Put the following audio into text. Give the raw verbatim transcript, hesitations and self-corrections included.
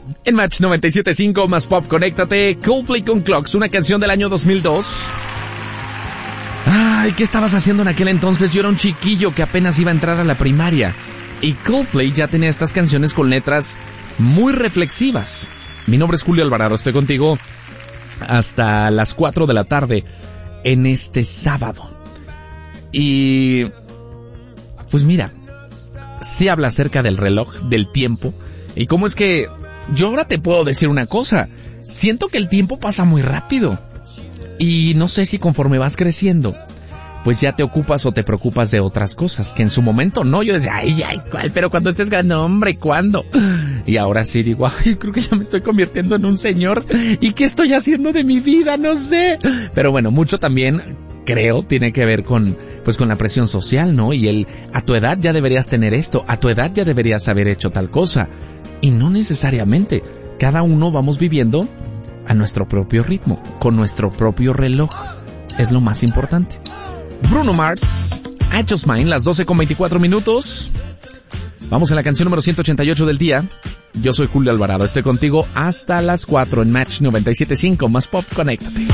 En Match noventa y siete punto cinco más pop, conéctate. Coldplay con Clocks, una canción del año dos mil dos. Ay, ¿qué estabas haciendo en aquel entonces? Yo era un chiquillo que apenas iba a entrar a la primaria. Y Coldplay ya tenía estas canciones con letras muy reflexivas. Mi nombre es Julio Alvarado, estoy contigo hasta las cuatro de la tarde en este sábado. Y pues mira, sí habla acerca del reloj, del tiempo. Y cómo es que yo ahora te puedo decir una cosa. Siento que el tiempo pasa muy rápido. Y no sé si conforme vas creciendo, pues ya te ocupas o te preocupas de otras cosas, que en su momento no. Yo decía, ay, ay, ¿cuál? Pero cuando estés grande, hombre, ¿cuándo? Y ahora sí digo, ay, creo que ya me estoy convirtiendo en un señor. ¿Y qué estoy haciendo de mi vida? No sé. Pero bueno, mucho también, creo, tiene que ver con, pues con la presión social, ¿no? Y el, a tu edad ya deberías tener esto, a tu edad ya deberías haber hecho tal cosa. Y no necesariamente. Cada uno vamos viviendo a nuestro propio ritmo, con nuestro propio reloj. Es lo más importante. Bruno Mars, I Just Mine, las doce con veinticuatro minutos. Vamos a la canción número ciento ochenta y ocho del día. Yo soy Julio Alvarado, estoy contigo hasta las cuatro en Match noventa y siete punto cinco, más pop, conéctate.